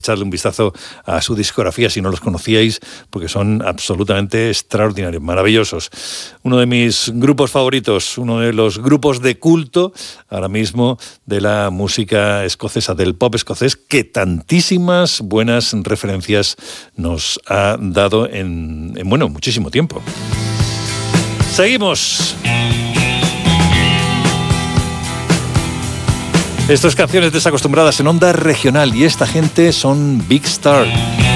echarle un vistazo a su discografía si no los conocíais, porque son absolutamente extraordinarios, maravillosos. Uno de mis grupos favoritos, uno de los grupos de culto ahora mismo de la música escocesa, del pop escocés, que tantísimas buenas referencias nos ha dado en muchísimo tiempo. Seguimos. Esto es Canciones Desacostumbradas en Onda Regional y esta gente son Big Star.